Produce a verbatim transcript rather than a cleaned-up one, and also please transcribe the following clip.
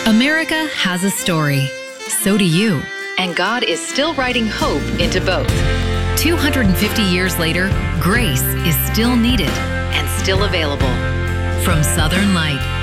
America has a story. So do you. And God is still writing hope into both. two hundred fifty years later, grace is still needed and still available. From Southern Light.